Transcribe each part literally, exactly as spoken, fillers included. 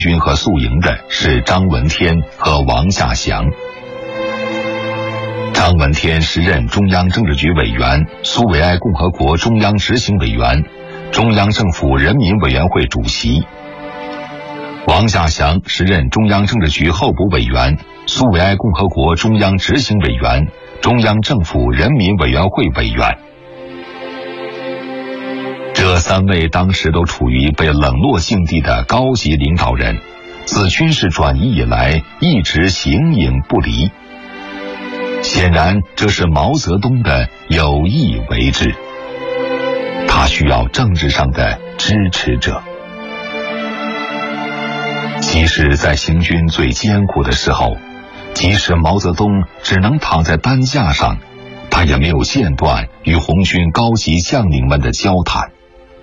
军和宿营的是张闻天和王稼祥。张闻天时任中央政治局委员、苏维埃共和国中央执行委员、中央政府人民委员会主席。王稼祥时任中央政治局候补委员、苏维埃共和国中央执行委员、中央政府人民委员会委员。这三位当时都处于被冷落境地的高级领导人，自军事转移以来一直形影不离。显然，这是毛泽东的有意为之。他需要政治上的支持者。即使在行军最艰苦的时候，即使毛泽东只能躺在担架上，他也没有间断与红军高级将领们的交谈。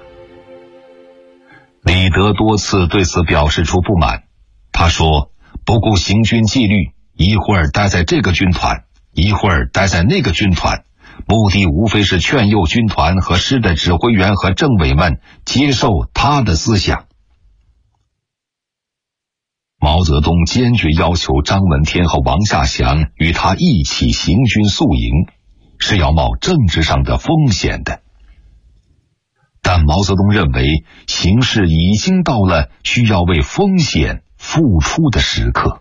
李德多次对此表示出不满，他说，不顾行军纪律，一会儿待在这个军团，一会儿待在那个军团，目的无非是劝诱军团和师的指挥员和政委们接受他的思想。毛泽东坚决要求张闻天和王稼祥与他一起行军宿营，是要冒政治上的风险的。但毛泽东认为形势已经到了需要为风险付出的时刻。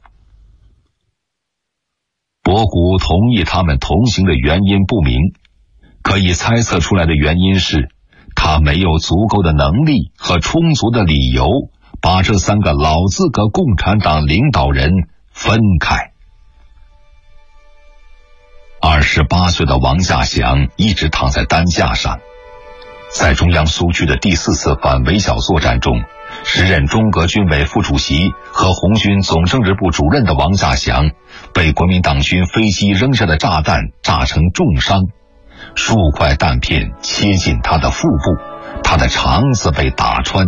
博古同意他们同行的原因不明，可以猜测出来的原因是他没有足够的能力和充足的理由把这三个老资格共产党领导人分开。二十八岁的王稼祥一直躺在担架上。在中央苏区的第四次反围剿作战中，时任中革军委副主席和红军总政治部主任的王稼祥被国民党军飞机扔下的炸弹炸成重伤，数块弹片切进他的腹部，他的肠子被打穿。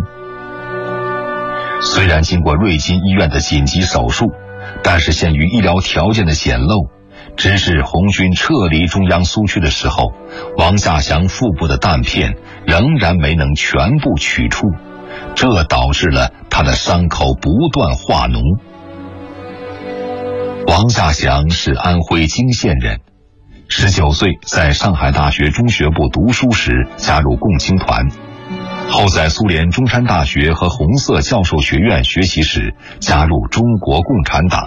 虽然经过瑞金医院的紧急手术，但是限于医疗条件的简陋，直至红军撤离中央苏区的时候，王稼祥腹部的弹片仍然没能全部取出，这导致了他的伤口不断化脓。王稼祥是安徽泾县人，十九岁在上海大学中学部读书时加入共青团，后在苏联中山大学和红色教授学院学习时加入中国共产党。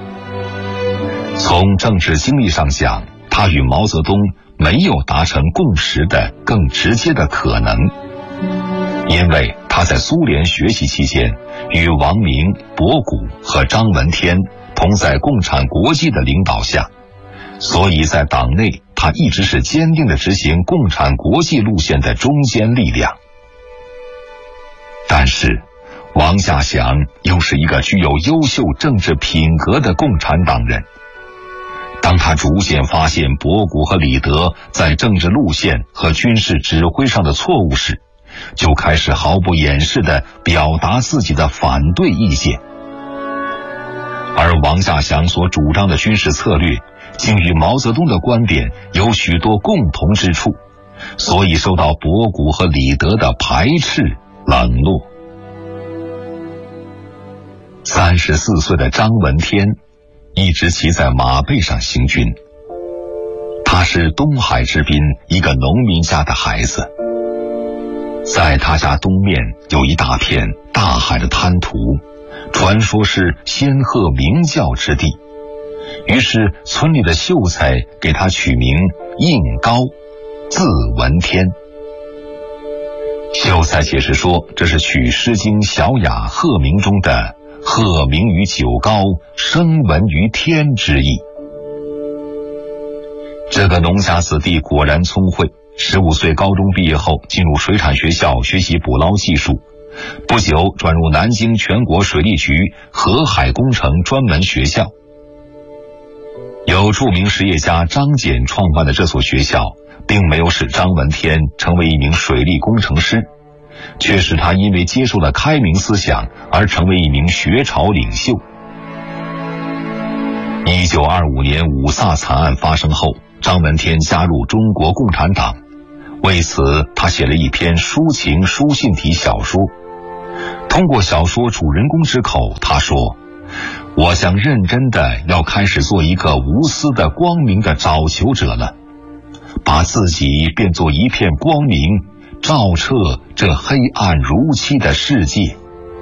从政治经历上讲，他与毛泽东没有达成共识的更直接的可能，因为他在苏联学习期间与王明、博古和张闻天同在共产国际的领导下，所以在党内他一直是坚定地执行共产国际路线的中坚力量。但是王稼祥又是一个具有优秀政治品格的共产党人。当他逐渐发现博古和李德在政治路线和军事指挥上的错误时，就开始毫不掩饰地表达自己的反对意见。而王稼祥所主张的军事策略竟与毛泽东的观点有许多共同之处，所以受到博古和李德的排斥冷落。三十四岁的张闻天一直骑在马背上行军，他是东海之滨一个农民家的孩子。在他家东面有一大片大海的滩涂，传说是仙鹤鸣叫之地，于是村里的秀才给他取名应高，字闻天。秀才解释说，这是取《诗经·小雅·鹤鸣》中的鹤鸣于九高，声闻于天之意。这个农家子弟果然聪慧，十五岁高中毕业后进入水产学校学习捕捞技术，不久转入南京全国水利局河海工程专门学校。由著名实业家张謇创办的这所学校并没有使张闻天成为一名水利工程师，却使他因为接受了开明思想而成为一名学潮领袖。一九二五年五卅惨案发生后，张闻天加入中国共产党，为此他写了一篇抒情书信体小说。 通过小说主人公之口，他说：我想认真的要开始做一个无私的光明的找求者了，把自己变作一片光明，照彻这黑暗如漆的世界。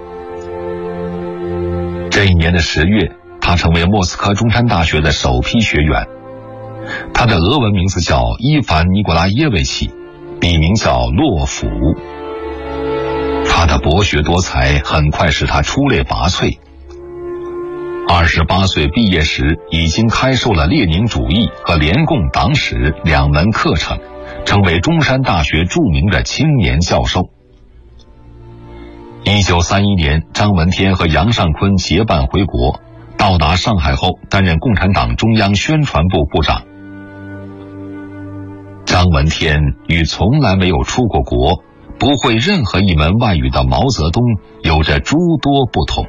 这一年的十月，他成为莫斯科中山大学的首批学员。他的俄文名字叫伊凡·尼古拉耶维奇，笔名叫洛甫。他的博学多才很快使他出类拔萃。二十八岁毕业时，已经开授了列宁主义和联共党史两门课程，成为中山大学著名的青年教授。一九三一年，张闻天和杨尚昆结伴回国，到达上海后担任共产党中央宣传部部长。张闻天与从来没有出过国，不会任何一门外语的毛泽东有着诸多不同。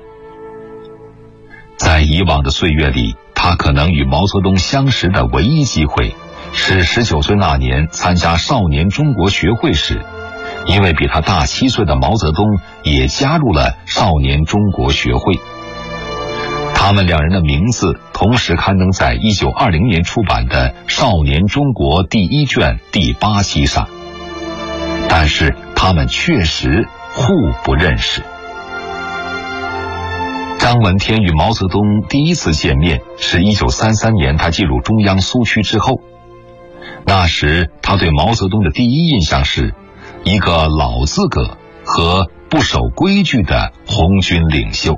在以往的岁月里，他可能与毛泽东相识的唯一机会是十九岁那年参加少年中国学会时，因为比他大七岁的毛泽东也加入了少年中国学会。他们两人的名字同时刊登在一九二零年出版的《少年中国》第一卷第八期上，但是他们确实互不认识。张闻天与毛泽东第一次见面是一九三三年他进入中央苏区之后，那时他对毛泽东的第一印象是一个老资格和不守规矩的红军领袖。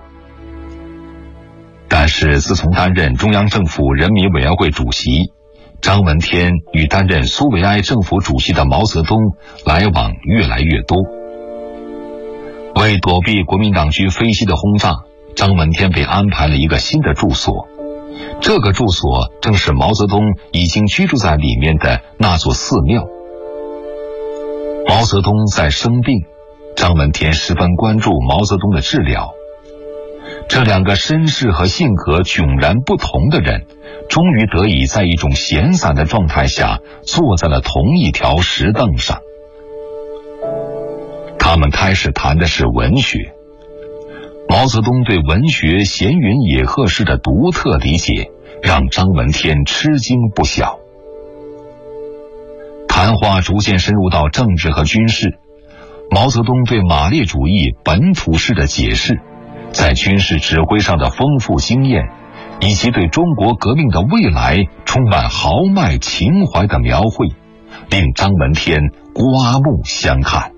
但是自从担任中央政府人民委员会主席，张闻天与担任苏维埃政府主席的毛泽东来往越来越多。为躲避国民党军飞机的轰炸，张闻天被安排了一个新的住所，这个住所正是毛泽东已经居住在里面的那座寺庙。毛泽东在生病，张闻天十分关注毛泽东的治疗。这两个身世和性格迥然不同的人，终于得以在一种闲散的状态下坐在了同一条石凳上。他们开始谈的是文学。毛泽东对文学闲云野鹤式的独特理解，让张闻天吃惊不小。谈话逐渐深入到政治和军事，毛泽东对马列主义本土式的解释，在军事指挥上的丰富经验，以及对中国革命的未来充满豪迈情怀的描绘，令张闻天刮目相看。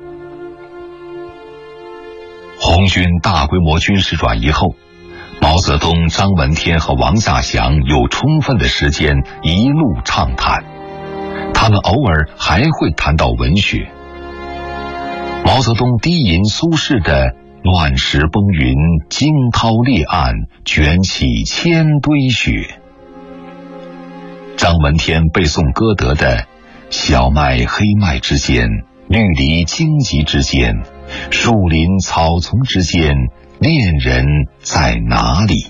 红军大规模军事转移后，毛泽东、张闻天和王稼祥有充分的时间一路畅谈，他们偶尔还会谈到文学。毛泽东低吟苏轼的乱石崩云，惊涛裂岸，卷起千堆雪。张闻天背诵歌德的小麦黑麦之间，绿篱荆棘之间，树林草丛之间，恋人在哪里？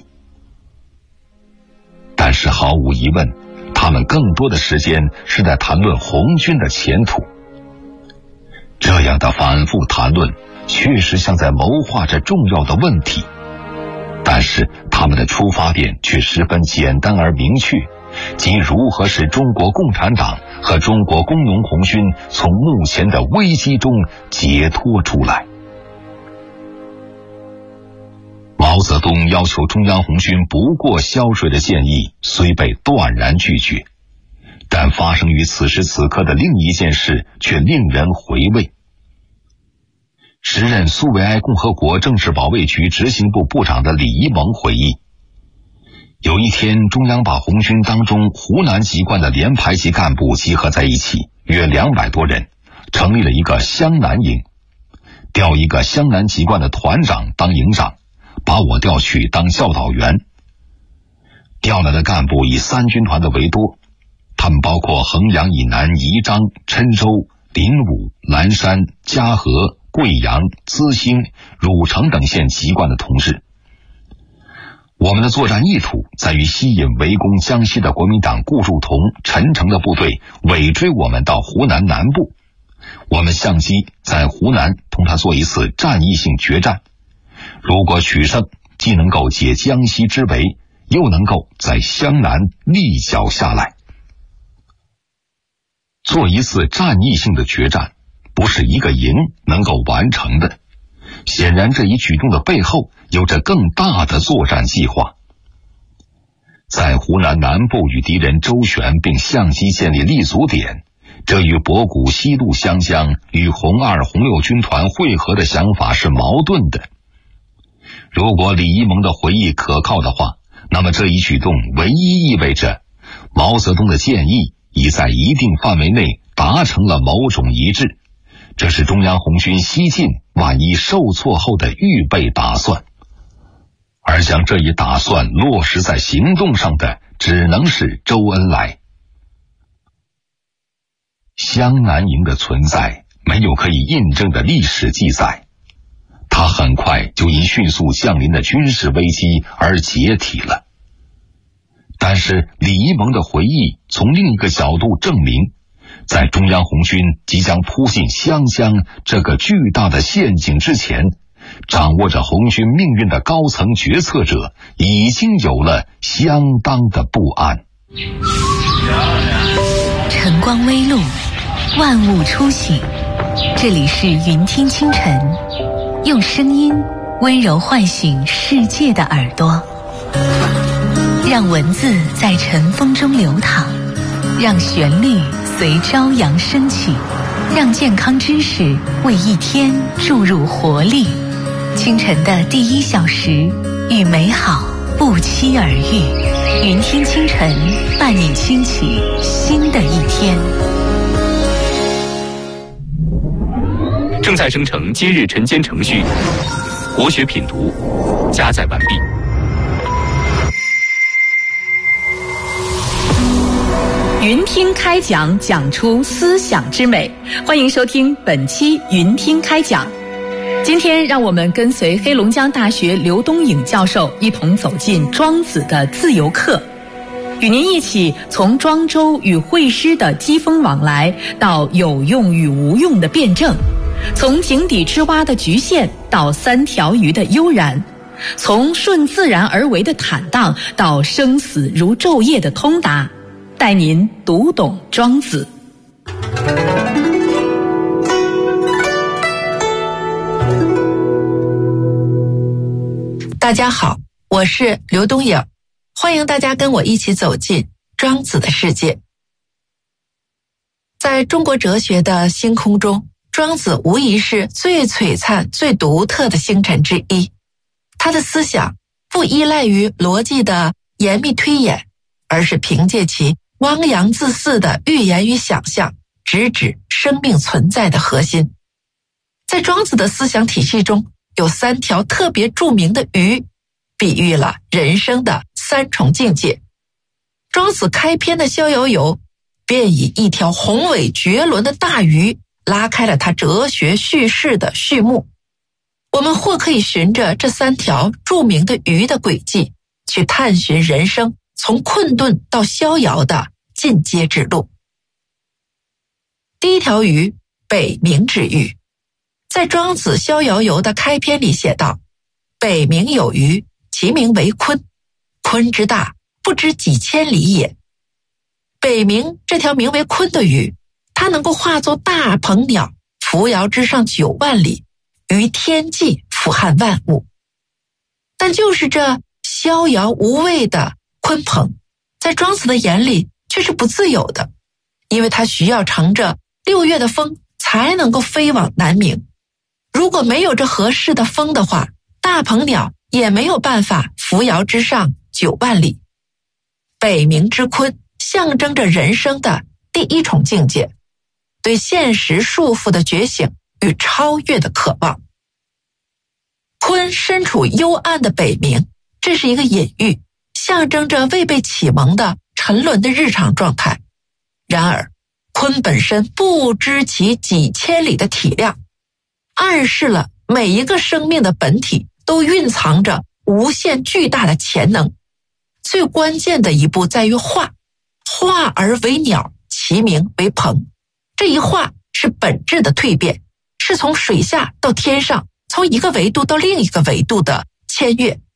但是毫无疑问，他们更多的时间是在谈论红军的前途。这样的反复谈论确实像在谋划着重要的问题，但是他们的出发点却十分简单而明确，即如何使中国共产党和中国工农红军从目前的危机中解脱出来。毛泽东要求中央红军不过销水的建议虽被断然拒绝，但发生于此时此刻的另一件事却令人回味。时任苏维埃共和国政治保卫局执行部部长的李一萌回忆，有一天中央把红军当中湖南籍贯的连排级干部集合在一起，约两百多人，成立了一个湘南营，调一个湘南籍贯的团长当营长，把我调去当教导员。调来的干部以三军团的为多，他们包括衡阳以南宜章、郴州、临武、蓝山、嘉禾、贵阳、资兴、汝城等县籍贯的同志。我们的作战意图在于吸引围攻江西的国民党顾祝同、陈诚的部队尾追我们到湖南南部， 我们相机在湖南同他做一次战役性决战，如果取胜，既能够解江西之围，又能够在湘南立脚下来。做一次战役性的决战，不是一个营能够完成的。显然这一举动的背后有着更大的作战计划。在湖南南部与敌人周旋并相机建立立足点，这与博古西渡湘江与红二红六军团会合的想法是矛盾的。如果李一萌的回忆可靠的话，那么这一举动唯一意味着毛泽东的建议已在一定范围内达成了某种一致，这是中央红军西进万一受挫后的预备打算。而将这一打算落实在行动上的，只能是周恩来。湘南营的存在没有可以印证的历史记载，它很快就因迅速降临的军事危机而解体了。但是李一萌的回忆从另一个角度证明，在中央红军即将扑进湘江这个巨大的陷阱之前，掌握着红军命运的高层决策者已经有了相当的不安。 晨光微露，万物初醒，这里是云听清晨，用声音温柔唤醒世界的耳朵，让文字在晨风中流淌，让旋律随朝阳升起，让健康知识为一天注入活力。清晨的第一小时，与美好不期而遇。云听清晨，伴你轻启新的一天。 正在生成今日晨间程序，国学品读加载完毕。 云听开讲，讲出思想之美。欢迎收听本期云听开讲。今天让我们跟随黑龙江大学刘东颖教授一同走进庄子的自由课，与您一起从庄周与会师的机锋往来到有用与无用的辩证，从井底之蛙的局限到三条鱼的悠然，从顺自然而为的坦荡到生死如昼夜的通达，带您读懂庄子。 大家好，我是刘东颖，欢迎大家跟我一起走进庄子的世界。在中国哲学的星空中，庄子无疑是最璀璨、最独特的星辰之一。他的思想不依赖于逻辑的严密推演，而是凭借其汪洋恣肆的寓言与想象，直指生命存在的核心。在庄子的思想体系中，有三条特别著名的鱼，比喻了人生的三重境界。庄子开篇的逍遥游，便以一条宏伟绝伦的大鱼拉开了他哲学叙事的序幕。我们或可以循着这三条著名的鱼的轨迹，去探寻人生从困顿到逍遥的进阶之路。第一条鱼，北冥之鱼。在庄子逍遥游的开篇里写道：北冥有鱼，其名为鲲，鲲之大，不知几千里也。北冥这条名为鲲的鱼，它能够化作大鹏鸟，扶摇之上九万里，于天际俯瞰万物。但就是这逍遥无畏的鲲鹏，在庄子的眼里却是不自由的，因为它需要乘着六月的风才能够飞往南冥。如果没有这合适的风的话，大鹏鸟也没有办法扶摇之上九万里。北冥之鲲象征着人生的第一重境界，对现实束缚的觉醒与超越的渴望。鲲身处幽暗的北冥，这是一个隐喻，象征着未被启蒙的沉沦的日常状态。然而鲲本身不知其几千里的体量，暗示了每一个生命的本体都蕴藏着无限巨大的潜能。最关键的一步在于化，化而为鸟，其名为鹏。这一化是本质的蜕变，是从水下到天上，从一个维度到另一个维度的签跃。